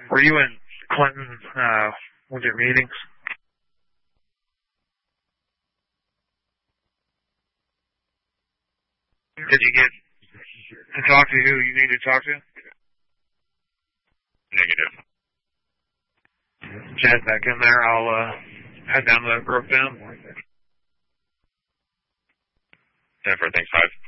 Were you in Clinton with your meetings? Did you get to talk to who you need to talk to? Negative. Chat back in there. I'll head down to the group then. 10 for, thanks, 5.